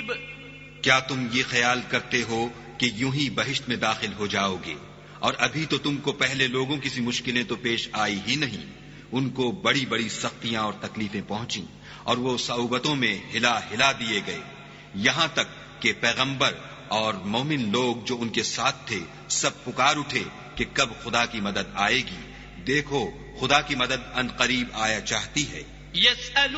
मुरीब। क्या तुम ये ख्याल करते हो कि यूं ही बहिश्त में दाखिल हो जाओगे, और अभी तो तुमको पहले लोगों की सी मुश्किलें तो पेश आई ही नहीं। उनको बड़ी बड़ी सख्तियां और तकलीफें पहुंची और वो सऊबतों में हिला हिला दिए गए, यहां तक कि पैगंबर और मोमिन लोग जो उनके साथ थे सब पुकार उठे कि कब खुदा की मदद आएगी। देखो, खुदा की मदद अनकरीब आया चाहती है।